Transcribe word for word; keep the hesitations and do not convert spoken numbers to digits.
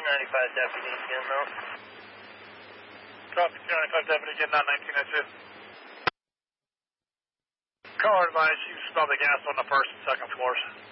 ninety-five deputy again, though. Copy, two ninety-five deputy again, not nineteen oh two. Caller advised you smell the gas on the first and second floors.